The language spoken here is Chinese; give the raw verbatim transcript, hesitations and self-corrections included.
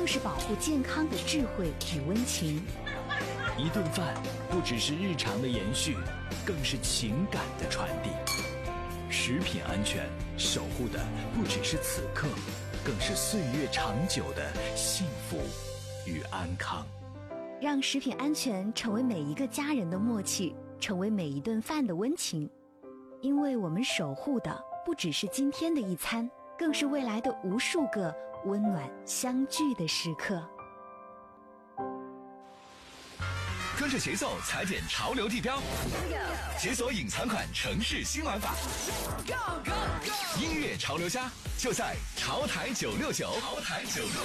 更是保护健康的智慧与温情。 一顿饭不只是日常的延续，更是情感的传递。食品安全守护的不只是此刻，更是岁月长久的幸福与安康。 让食品安全成为每一个家人的默契，成为每一顿饭的温情。因为我们守护的不只是今天的一餐，更是未来的无数个温暖相聚的时刻。 跟着节奏踩点潮流地标，解锁隐藏款城市新玩法。音乐潮流家就在潮台九六九。潮台九六。